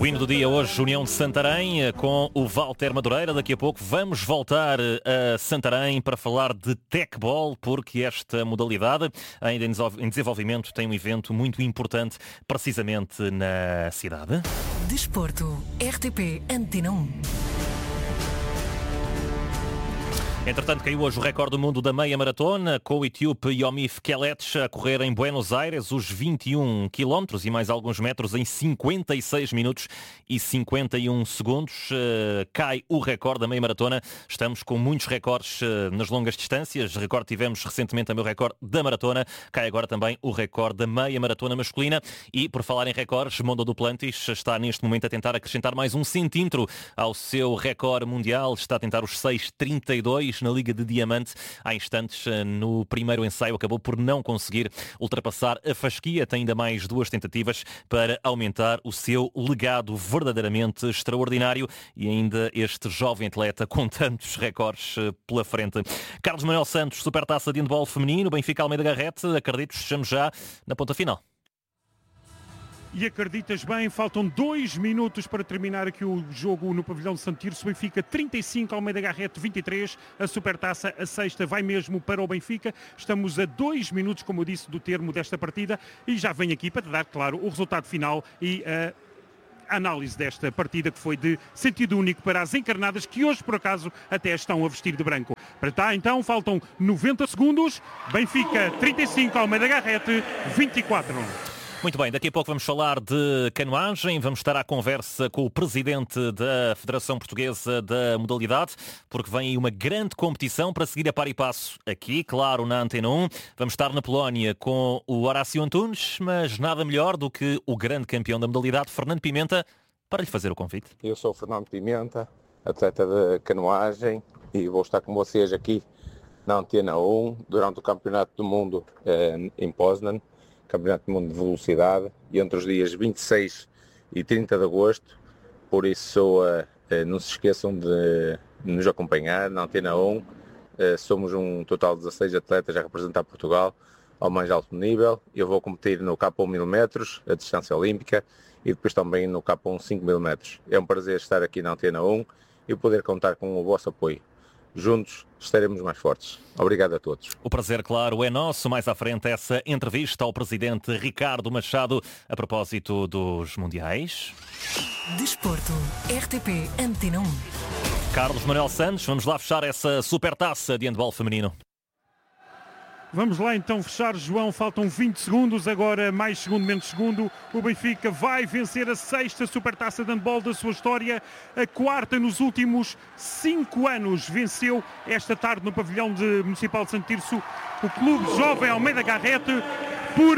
O hino do dia hoje, União de Santarém, com o Walter Madureira. Daqui a pouco vamos voltar a Santarém para falar de Tecbol, porque esta modalidade, ainda em desenvolvimento, tem um evento muito importante precisamente na cidade. Desporto, RTP Antena 1. Entretanto, caiu hoje o recorde do mundo da meia maratona, com o etíope Yomif Kelech a correr em Buenos Aires os 21 km e mais alguns metros em 56 minutos e 51 segundos. Cai o recorde da meia maratona. Estamos com muitos recordes nas longas distâncias. Recorde tivemos recentemente também o recorde da maratona. Cai agora também o recorde da meia maratona masculina. E, por falar em recordes, Mondo Duplantis está neste momento a tentar acrescentar mais 1 centímetro ao seu recorde mundial. Está a tentar os 6,32 na Liga de Diamante. Há instantes, no primeiro ensaio, acabou por não conseguir ultrapassar a fasquia. Tem ainda mais 2 tentativas para aumentar o seu legado verdadeiramente extraordinário e ainda este jovem atleta com tantos recordes pela frente. Carlos Manuel Santos, Supertaça de Handball feminino, Benfica Almeida Garrett, acredito que estejamos já na ponta final. E acreditas bem, faltam 2 minutos para terminar aqui o jogo no pavilhão de Santo Tirso. Benfica 35, Almeida Garrett 23. A Supertaça, a sexta, vai mesmo para o Benfica. Estamos a 2 minutos, como eu disse, do termo desta partida. E já venho aqui para te dar, claro, o resultado final e a análise desta partida, que foi de sentido único para as encarnadas, que hoje, por acaso, até estão a vestir de branco. Para tá, então, faltam 90 segundos. Benfica 35, Almeida Garrett 24. Muito bem, daqui a pouco vamos falar de canoagem, vamos estar à conversa com o presidente da Federação Portuguesa da modalidade, porque vem aí uma grande competição para seguir a par e passo aqui, claro, na Antena 1. Vamos estar na Polónia com o Horácio Antunes, mas nada melhor do que o grande campeão da modalidade, Fernando Pimenta, para lhe fazer o convite. Eu sou o Fernando Pimenta, atleta de canoagem, e vou estar com vocês aqui na Antena 1 durante o Campeonato do Mundo em Poznan, Campeonato do Mundo de Velocidade, e entre os dias 26 e 30 de agosto. Por isso, não se esqueçam de nos acompanhar na Antena 1. Somos um total de 16 atletas a representar Portugal ao mais alto nível. Eu vou competir no K1 1000 metros, a distância olímpica, e depois também no K1 5000 metros. É um prazer estar aqui na Antena 1 e poder contar com o vosso apoio. Juntos estaremos mais fortes. Obrigado a todos. O prazer, claro, é nosso. Mais à frente, essa entrevista ao presidente Ricardo Machado a propósito dos Mundiais. Desporto, RTP Antena 1. Carlos Manuel Santos, vamos lá fechar essa supertaça de handball feminino. Vamos lá então fechar, João, faltam 20 segundos, agora mais segundo, menos segundo. O Benfica vai vencer a 6ª Supertaça de handball da sua história, a 4ª nos últimos 5 anos. Venceu esta tarde no pavilhão municipal de Santo Tirso o Clube Jovem Almeida Garrett por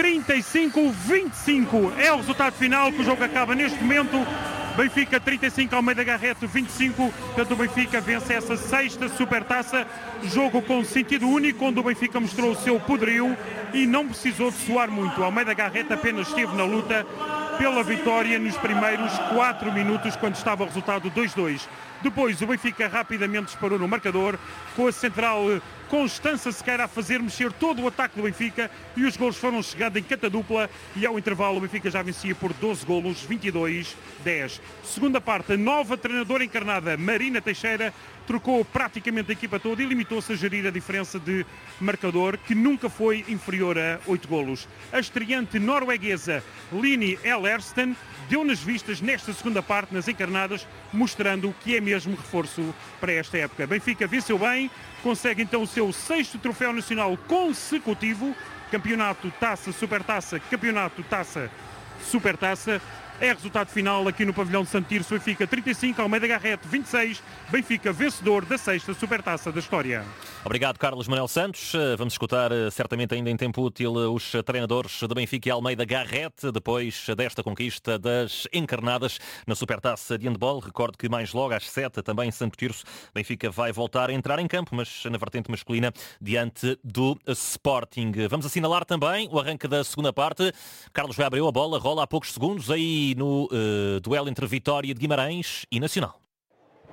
35-25. É o resultado final, que o jogo acaba neste momento. Benfica 35, Almeida Garrett 25. Portanto, o Benfica vence essa 6ª Supertaça. Jogo com sentido único, onde o Benfica mostrou o seu poderio e não precisou de suar muito. O Almeida Garrett apenas esteve na luta pela vitória nos primeiros 4 minutos, quando estava o resultado 2-2. Depois o Benfica rapidamente disparou no marcador, com a central Constança Sequeira a fazer mexer todo o ataque do Benfica, e os golos foram chegando em catadupla, e ao intervalo o Benfica já vencia por 12 golos, 22-10. Segunda parte, a nova treinadora encarnada, Marina Teixeira, trocou praticamente a equipa toda e limitou-se a gerir a diferença de marcador, que nunca foi inferior a 8 golos. A estreante norueguesa Line Ellersten deu nas vistas nesta segunda parte, nas encarnadas, mostrando que é mesmo reforço para esta época. Benfica venceu bem, consegue então o seu 6º troféu nacional consecutivo, campeonato, taça, supertaça, campeonato, taça, supertaça. É resultado final aqui no pavilhão de Santo Tirso. Benfica 35, Almeida Garrett 26. Benfica vencedor da 6ª Supertaça da história. Obrigado, Carlos Manuel Santos. Vamos escutar certamente ainda em tempo útil os treinadores de Benfica e Almeida Garrett depois desta conquista das encarnadas na Supertaça de handball. Recordo que mais logo às 7 também em Santo Tirso, Benfica vai voltar a entrar em campo, mas na vertente masculina diante do Sporting. Vamos assinalar também o arranque da segunda parte. Carlos já abriu a bola, rola há poucos segundos aí no duelo entre Vitória de Guimarães e Nacional.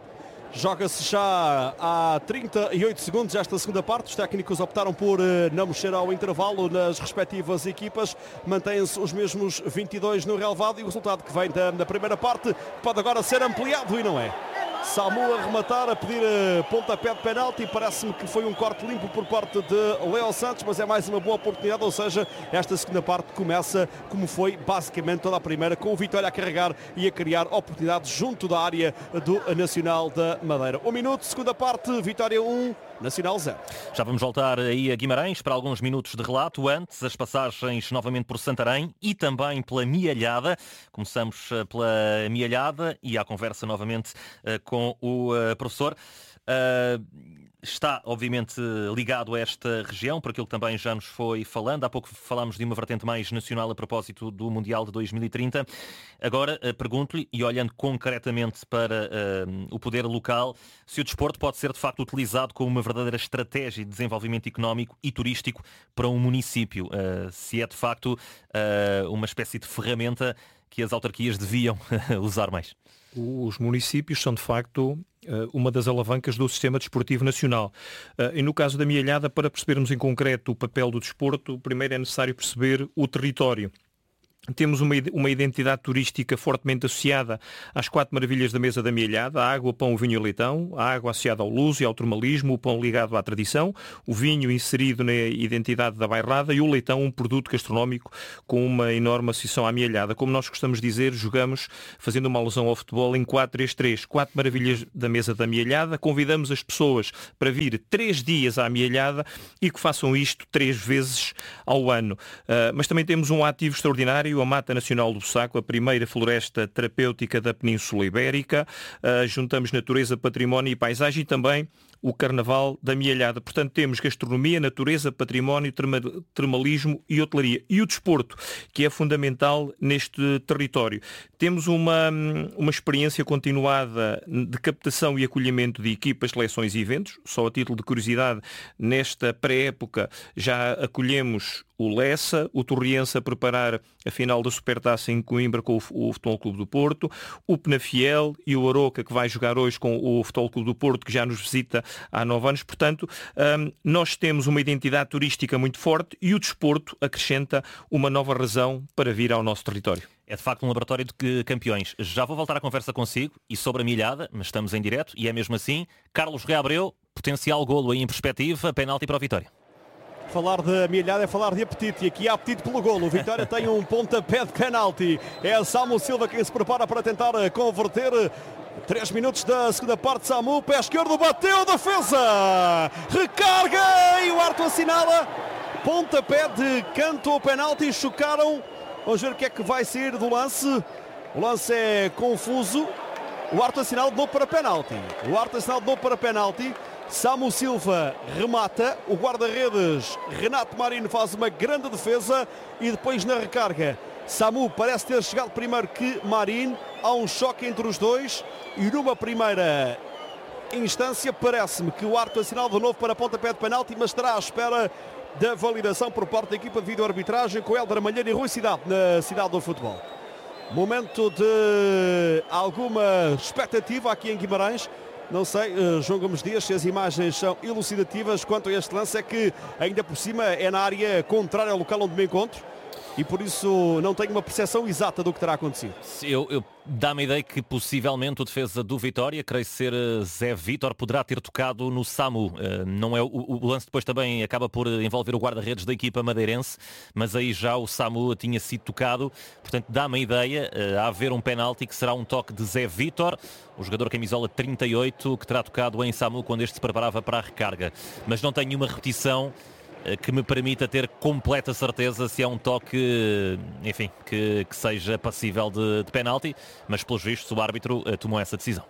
Joga-se já há 38 segundos esta segunda parte. Os técnicos optaram por não mexer ao intervalo nas respectivas equipas. Mantêm-se os mesmos 22 no relevado e o resultado que vem da primeira parte pode agora ser ampliado e não é. Samu a rematar, a pedir pontapé de penalti. Parece-me que foi um corte limpo por parte de Leo Santos, mas é mais uma boa oportunidade. Ou seja, esta segunda parte começa como foi basicamente toda a primeira, com o Vitória a carregar e a criar oportunidades junto da área do Nacional da Madeira. 1 minuto, segunda parte, Vitória 1, Nacional 0. Já vamos voltar aí a Guimarães para alguns minutos de relato. Antes, as passagens novamente por Santarém e também pela Mialhada. Começamos pela Mialhada e à conversa novamente com o professor. Está, obviamente, ligado a esta região, por aquilo que também já nos foi falando. Há pouco falámos de uma vertente mais nacional a propósito do Mundial de 2030. Agora, pergunto-lhe, e olhando concretamente para o poder local, se o desporto pode ser, de facto, utilizado como uma verdadeira estratégia de desenvolvimento económico e turístico para um município. Se é, de facto, uma espécie de ferramenta que as autarquias deviam usar mais. Os municípios são, de facto, uma das alavancas do sistema desportivo nacional. E no caso da Mialhada, para percebermos em concreto o papel do desporto, primeiro é necessário perceber o território. Temos uma identidade turística fortemente associada às 4 maravilhas da mesa da Mialhada: a água, pão, o vinho e o leitão, a água associada ao luso e ao termalismo, o pão ligado à tradição, o vinho inserido na identidade da bairrada e o leitão, um produto gastronómico com uma enorme associação à Mialhada. Como nós gostamos de dizer, jogamos, fazendo uma alusão ao futebol, em 4-3-3, 4 maravilhas da mesa da Mialhada. Convidamos as pessoas para vir 3 dias à Mialhada e que façam isto 3 vezes ao ano. Mas também temos um ativo extraordinário, a Mata Nacional do Bussaco, a primeira floresta terapêutica da Península Ibérica. Juntamos natureza, património e paisagem e também o Carnaval da Mialhada. Portanto, temos gastronomia, natureza, património, termalismo e hotelaria. E o desporto, que é fundamental neste território. Temos uma experiência continuada de captação e acolhimento de equipas, seleções e eventos. Só a título de curiosidade, nesta pré-época já acolhemos o Lessa, o Torriense a preparar a final da Supertaça em Coimbra com o Futebol Clube do Porto, o Penafiel e o Aroca, que vai jogar hoje com o Futebol Clube do Porto, que já nos visita há 9 anos. Portanto, nós temos uma identidade turística muito forte e o desporto acrescenta uma nova razão para vir ao nosso território. É de facto um laboratório de campeões. Já vou voltar à conversa consigo e sobre a Mialhada, mas estamos em direto e é mesmo assim. Carlos Rui Abreu, potencial golo aí em perspectiva, penalti para a Vitória. Falar de Mialhada é falar de apetite, e aqui há apetite pelo golo. O Vitória tem um pontapé de penalti. É Samu Silva quem se prepara para tentar converter. 3 minutos da segunda parte. Samu, pé esquerdo, bateu, defesa, recarga e o árbitro assinala pontapé de canto ao penalti. Chocaram. Vamos ver o que é que vai sair do lance. O lance é confuso. O árbitro assinala de novo para penalti. O árbitro assinala de novo para penalti. Samu Silva remata, o guarda-redes Renato Marino faz uma grande defesa e depois na recarga Samu parece ter chegado primeiro que Marino. Há um choque entre os dois e numa primeira instância parece-me que o árbitro assinala de novo para pontapé de penalti, mas estará à espera da validação por parte da equipa de vídeo-arbitragem com Hélder Malheiro e Rui Cidade na Cidade do Futebol. Momento de alguma expectativa aqui em Guimarães. Não sei, João Gomes Dias, se as imagens são elucidativas quanto a este lance. É que ainda por cima é na área contrária ao local onde me encontro e por isso não tenho uma percepção exata do que terá acontecido. Dá-me a ideia que possivelmente o defesa do Vitória, creio ser Zé Vítor, poderá ter tocado no Samu. Não é, o lance depois também acaba por envolver o guarda-redes da equipa madeirense, mas aí já o Samu tinha sido tocado. Portanto, dá-me a ideia a haver um penalti que será um toque de Zé Vítor, o jogador camisola 38, que terá tocado em Samu quando este se preparava para a recarga. Mas não tenho nenhuma repetição que me permita ter completa certeza se é um toque, enfim, que seja passível de penalti, mas pelos vistos o árbitro tomou essa decisão.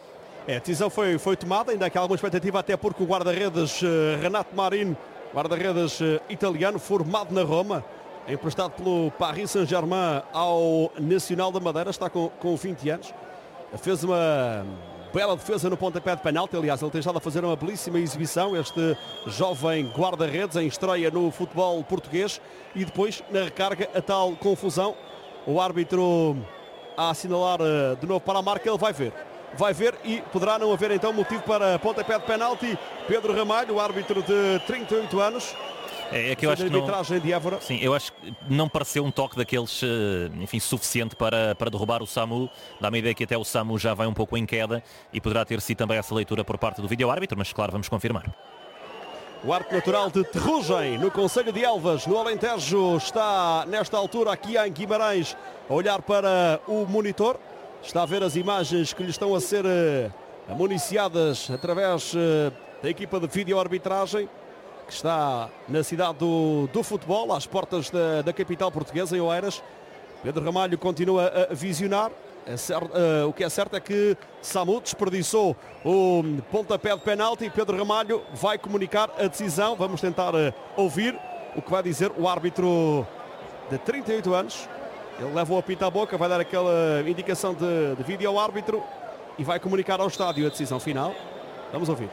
A decisão foi tomada, ainda há aqui alguma expectativa, até porque o guarda-redes Renato Marino, guarda-redes italiano, formado na Roma, emprestado pelo Paris Saint-Germain ao Nacional da Madeira, está com 20 anos, fez uma bela defesa no pontapé de penalti. Aliás, ele tem estado a fazer uma belíssima exibição, este jovem guarda-redes em estreia no futebol português. E depois, na recarga, a tal confusão. O árbitro a assinalar de novo para a marca. Ele vai ver. vai ver e poderá não haver então motivo para pontapé de penalti. Pedro Ramalho, o árbitro de 38 anos. É que eu acho que não... de Évora. Sim, eu acho que não pareceu um toque daqueles, enfim, suficiente para derrubar o Samu. Dá-me a ideia que até o Samu já vai um pouco em queda e poderá ter sido também essa leitura por parte do vídeo-árbitro, mas claro, vamos confirmar. O árbitro natural de Terrugem, no Concelho de Elvas, no Alentejo, está nesta altura aqui em Guimarães a olhar para o monitor. Está a ver as imagens que lhe estão a ser amuniciadas através da equipa de vídeo-arbitragem, que está na cidade do futebol, às portas da capital portuguesa, em Oeiras. Pedro Ramalho continua a visionar. O que é certo é que Samu desperdiçou o pontapé de penalti. Pedro Ramalho vai comunicar a decisão. Vamos tentar ouvir o que vai dizer o árbitro de 38 anos. Ele leva o apito à boca, vai dar aquela indicação de vídeo ao árbitro e vai comunicar ao estádio a decisão final. Vamos ouvir.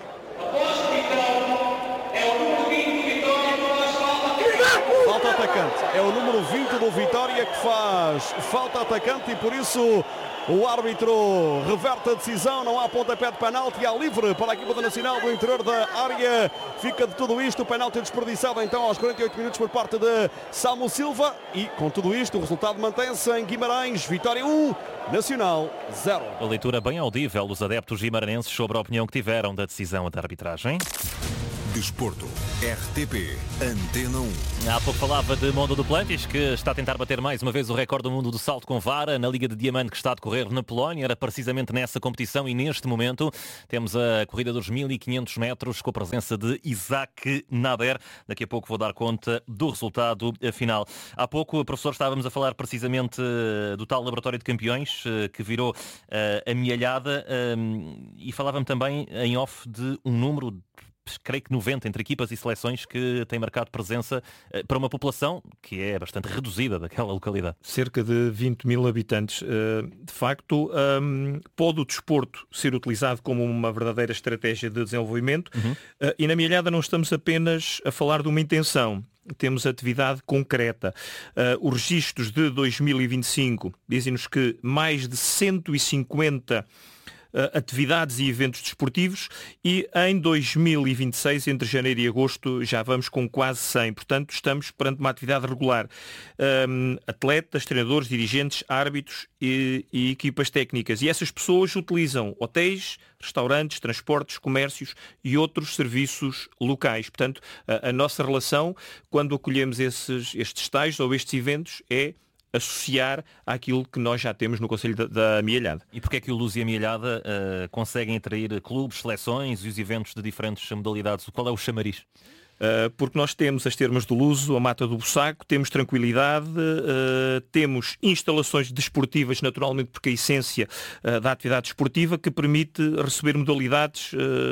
Falta atacante. É o número 20 do Vitória que faz falta atacante e por isso o árbitro reverte a decisão. Não há pontapé de penalti, há livre para a equipa do Nacional do interior da área. Fica de tudo isto o penalti desperdiçado então aos 48 minutos por parte de Samu Silva. E com tudo isto o resultado mantém-se em Guimarães. Vitória 1, Nacional 0. A leitura bem audível dos adeptos guimaranenses sobre a opinião que tiveram da decisão da arbitragem. Desporto, RTP, Antena 1. Há pouco falava de Mondo Duplantis, que está a tentar bater mais uma vez o recorde do mundo do salto com vara na Liga de Diamante que está a decorrer na Polónia. Era precisamente nessa competição e neste momento temos a corrida dos 1500 metros com a presença de Isaac Nader. Daqui a pouco vou dar conta do resultado final. Há pouco, professor, estávamos a falar precisamente do tal laboratório de campeões que virou a mielhada e falava-me também em off de um número, creio que 90 entre equipas e seleções que têm marcado presença para uma população que é bastante reduzida daquela localidade. Cerca de 20 mil habitantes. De facto, pode o desporto ser utilizado como uma verdadeira estratégia de desenvolvimento e na mielhada não estamos apenas a falar de uma intenção. Temos atividade concreta. Os registros de 2025 dizem-nos que mais de 150 atividades e eventos desportivos e em 2026, entre janeiro e agosto, já vamos com quase 100. Portanto, estamos perante uma atividade regular. Atletas, treinadores, dirigentes, árbitros e equipas técnicas. E essas pessoas utilizam hotéis, restaurantes, transportes, comércios e outros serviços locais. Portanto, a nossa relação, quando acolhemos estes estágios ou estes eventos, é associar àquilo que nós já temos no Concelho da Mielhada. E porquê é que o Luz e a Mielhada conseguem atrair clubes, seleções e os eventos de diferentes modalidades? Qual é o chamariz? Porque nós temos as termas do Luso, a Mata do Bussaco, temos tranquilidade, temos instalações desportivas, naturalmente, porque a essência da atividade desportiva que permite receber modalidades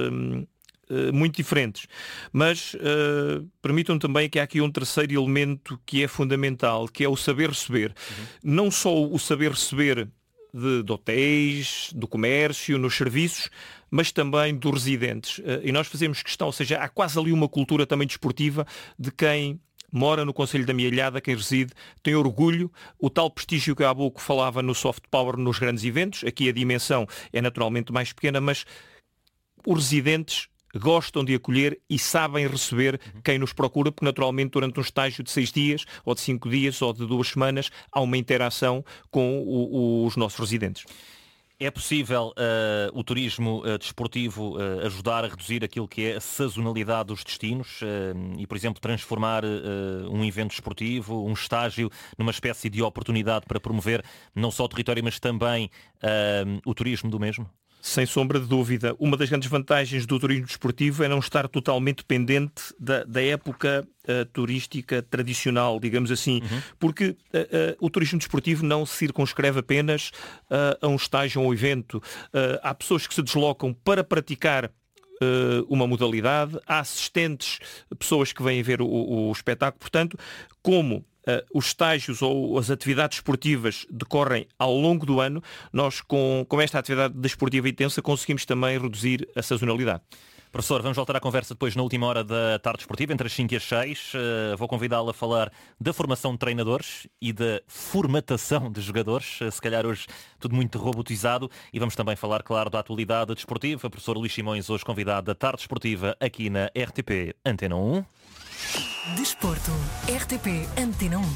muito diferentes, mas permitam também que há aqui um terceiro elemento que é fundamental, que é o saber receber. Não só o saber receber de hotéis, do comércio, nos serviços, mas também dos residentes. E nós fazemos questão, ou seja, há quase ali uma cultura também desportiva de quem mora no Concelho da Mielhada, quem reside, tem orgulho, o tal prestígio que há pouco falava no soft power nos grandes eventos. Aqui a dimensão é naturalmente mais pequena, mas os residentes gostam de acolher e sabem receber quem nos procura, porque naturalmente durante um estágio de 6 dias, ou de 5 dias, ou de 2 semanas, há uma interação com os nossos residentes. É possível o turismo desportivo ajudar a reduzir aquilo que é a sazonalidade dos destinos e, por exemplo, transformar um evento desportivo, um estágio, numa espécie de oportunidade para promover não só o território, mas também o turismo do mesmo? Sem sombra de dúvida. Uma das grandes vantagens do turismo desportivo é não estar totalmente dependente da época turística tradicional, digamos assim, porque o turismo desportivo não se circunscreve apenas a um estágio ou um evento. Há pessoas que se deslocam para praticar uma modalidade, há assistentes, pessoas que vêm ver o espetáculo, portanto, como os estágios ou as atividades esportivas decorrem ao longo do ano, nós com esta atividade desportiva intensa conseguimos também reduzir a sazonalidade. Professor, vamos voltar à conversa depois na última hora da tarde esportiva, entre as 5 e as 6. Vou convidá-lo a falar da formação de treinadores e da formatação de jogadores. Se calhar hoje tudo muito robotizado. E vamos também falar, claro, da atualidade desportiva. Professor Luís Simões, hoje convidado da tarde esportiva aqui na RTP Antena 1. Desporto. RTP Antena 1.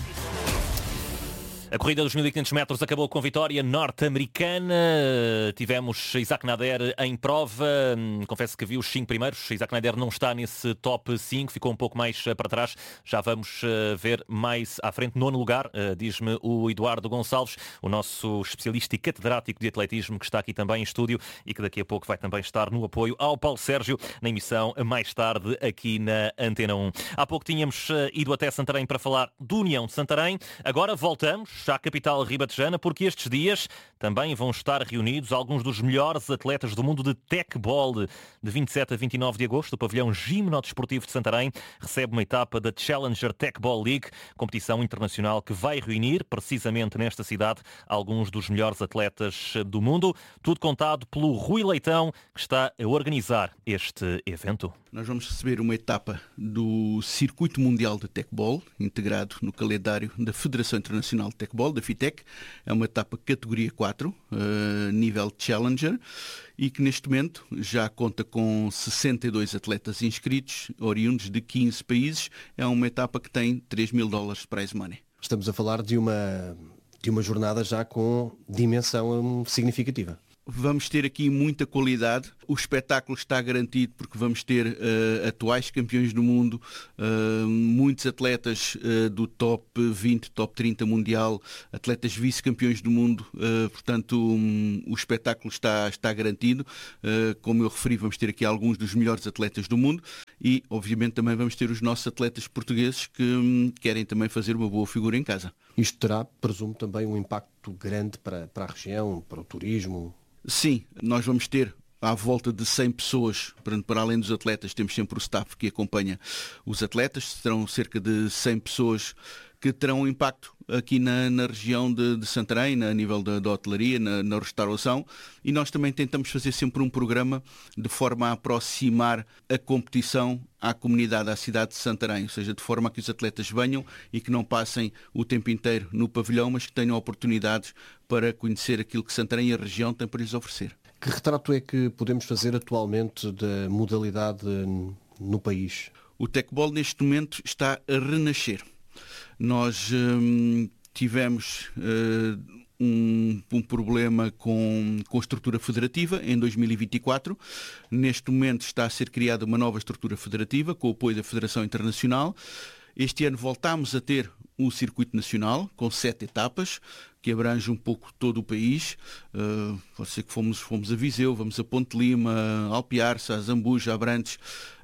A corrida dos 1500 metros acabou com vitória norte-americana. Tivemos Isaac Nader em prova. Confesso que vi os 5 primeiros. Isaac Nader não está nesse top 5, ficou um pouco mais para trás. Já vamos ver mais à frente. 9º lugar, diz-me o Eduardo Gonçalves, o nosso especialista e catedrático de atletismo, que está aqui também em estúdio e que daqui a pouco vai também estar no apoio ao Paulo Sérgio na emissão mais tarde aqui na Antena 1. Há pouco tínhamos ido até Santarém para falar do União de Santarém. Agora voltamos à capital ribatejana, porque estes dias também vão estar reunidos alguns dos melhores atletas do mundo de Tecbol. De 27 a 29 de agosto, o pavilhão Gimnodesportivo de Santarém recebe uma etapa da Challenger Tecbol League, competição internacional que vai reunir, precisamente nesta cidade, alguns dos melhores atletas do mundo. Tudo contado pelo Rui Leitão, que está a organizar este evento. Nós vamos receber uma etapa do Circuito Mundial de Tecbol, integrado no calendário da Federação Internacional de Tecbol, da FITEC. É uma etapa categoria 4, nível Challenger, e que neste momento já conta com 62 atletas inscritos, oriundos de 15 países. É uma etapa que tem $3.000 de prize money. Estamos a falar de uma jornada já com dimensão significativa. Vamos ter aqui muita qualidade. O espetáculo está garantido porque vamos ter atuais campeões do mundo, muitos atletas do top 20, top 30 mundial, atletas vice-campeões do mundo. Portanto, o espetáculo está garantido. Como eu referi, vamos ter aqui alguns dos melhores atletas do mundo e, obviamente, também vamos ter os nossos atletas portugueses que querem também fazer uma boa figura em casa. Isto terá, presumo, também um impacto grande para a região, para o turismo? Sim, nós vamos ter à volta de 100 pessoas, para além dos atletas, temos sempre o staff que acompanha os atletas, serão cerca de 100 pessoas que terão um impacto aqui na região de Santarém, a nível da hotelaria, na restauração, e nós também tentamos fazer sempre um programa de forma a aproximar a competição à comunidade, à cidade de Santarém, ou seja, de forma a que os atletas venham e que não passem o tempo inteiro no pavilhão, mas que tenham oportunidades para conhecer aquilo que Santarém e a região têm para lhes oferecer. Que retrato é que podemos fazer atualmente da modalidade no país? O Tecbol neste momento está a renascer. Nós tivemos um problema com a estrutura federativa em 2024. Neste momento está a ser criada uma nova estrutura federativa com o apoio da Federação Internacional. Este ano voltámos a ter um circuito nacional com 7 etapas, que abrange um pouco todo o país. Pode ser que fomos a Viseu, vamos a Ponte Lima, Alpiarça, a Zambuja, a Abrantes.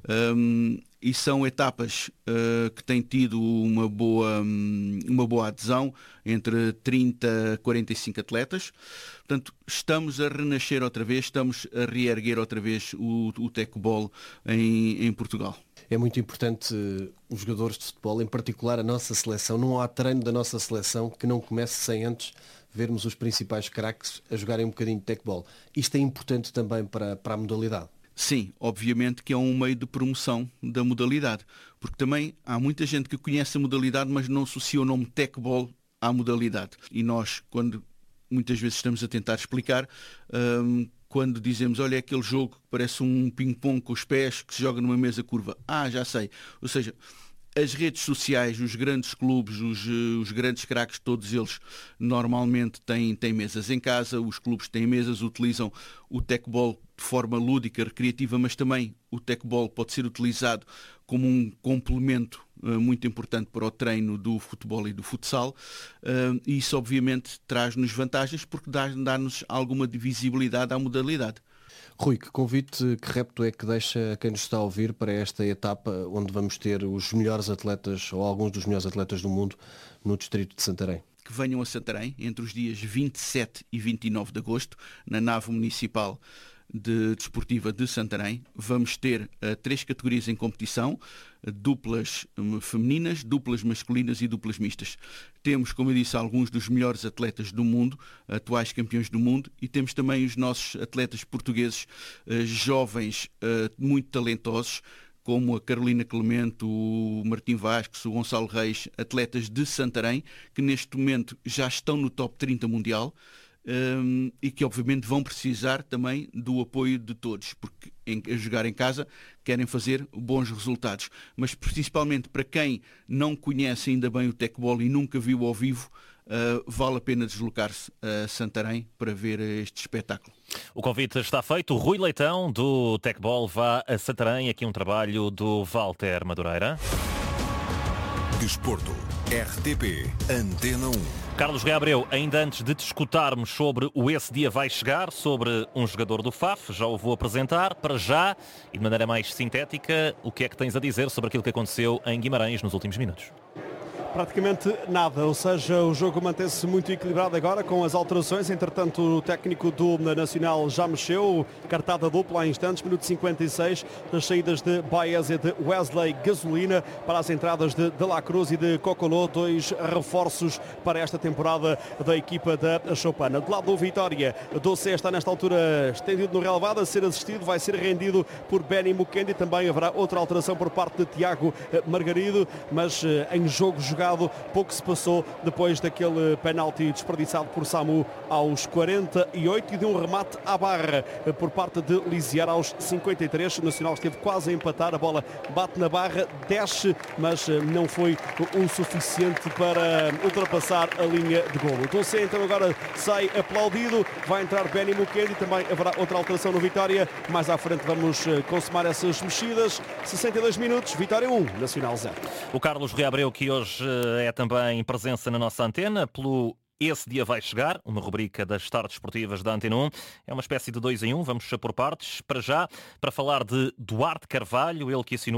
E são etapas que têm tido uma boa adesão, entre 30 a 45 atletas. Portanto, estamos a renascer outra vez, estamos a reerguer outra vez o Tecbol em Portugal. É muito importante os jogadores de futebol, em particular a nossa seleção. Não há treino da nossa seleção que não comece sem antes vermos os principais craques a jogarem um bocadinho de Tecbol. Isto é importante também para a modalidade. Sim, obviamente que é um meio de promoção da modalidade, porque também há muita gente que conhece a modalidade, mas não associa o nome Tecbol à modalidade. E nós, quando muitas vezes estamos a tentar explicar, quando dizemos, olha, é aquele jogo que parece um ping-pong com os pés que se joga numa mesa curva. Já sei. Ou seja, as redes sociais, os grandes clubes, os grandes craques, todos eles normalmente têm mesas em casa, os clubes têm mesas, utilizam o Tecbol de forma lúdica, recreativa, mas também o Tecbol pode ser utilizado como um complemento muito importante para o treino do futebol e do futsal, e isso obviamente traz-nos vantagens porque dá-nos alguma visibilidade à modalidade. Rui, que convite, que repto é que deixa quem nos está a ouvir para esta etapa onde vamos ter os melhores atletas ou alguns dos melhores atletas do mundo no distrito de Santarém? Que venham a Santarém entre os dias 27 e 29 de agosto, na nave municipal desportiva de Santarém. Vamos ter 3 categorias em competição, duplas femininas, duplas masculinas e duplas mistas. temos, como eu disse, alguns dos melhores atletas do mundo, atuais campeões do mundo, e temos também os nossos atletas portugueses jovens, muito talentosos, como a Carolina Clemente, o Martim Vasques, o Gonçalo Reis, atletas de Santarém, que neste momento já estão no top 30 mundial, e que obviamente vão precisar também do apoio de todos, porque a jogar em casa querem fazer bons resultados. Mas principalmente para quem não conhece ainda bem o tecbol e nunca viu ao vivo, vale a pena deslocar-se a Santarém para ver este espetáculo. O convite está feito. Rui Leitão, do Tecbol, vá a Santarém. Aqui um trabalho do Walter Madureira. Desporto, RTP, Antena 1. Carlos Gabriel, ainda antes de te escutarmos sobre o Esse Dia Vai Chegar, sobre um jogador do FAF, já o vou apresentar. Para já, e de maneira mais sintética, o que é que tens a dizer sobre aquilo que aconteceu em Guimarães nos últimos minutos? Praticamente nada, ou seja, o jogo mantém-se muito equilibrado agora com as alterações. Entretanto, o técnico do Nacional já mexeu, cartada dupla há instantes, minuto 56, das saídas de Baez e de Wesley Gasolina para as entradas de La Cruz e de Cocolô, dois reforços para esta temporada da equipa da Choupana. Do lado do Vitória, Doce está nesta altura estendido no relevado, a ser assistido, vai ser rendido por Benny Mukendi. Também haverá outra alteração por parte de Tiago Margarido, mas em jogo jogado pouco se passou depois daquele penalti desperdiçado por Samu aos 48 e de um remate à barra por parte de Lisiar aos 53. O Nacional esteve quase a empatar, a bola bate na barra, desce, mas não foi o suficiente para ultrapassar a linha de golo. O Doce então agora sai aplaudido, vai entrar Benny Mukendi, também haverá outra alteração no Vitória. Mais à frente vamos consumar essas mexidas. 62 minutos, Vitória 1, Nacional 0. O Carlos Rui Abreu, que hoje é também presença na nossa antena pelo Esse Dia Vai Chegar, uma rubrica das tardes esportivas da Antena 1. É uma espécie de 2 em 1, vamos por partes. Para já, para falar de Duarte Carvalho, ele que assinou